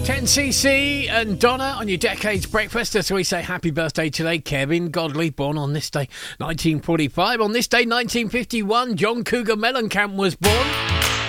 10cc and Donna on your Decades Breakfast as we say happy birthday today. Kevin Godley, born on this day 1945. On this day 1951, John Cougar Mellencamp was born.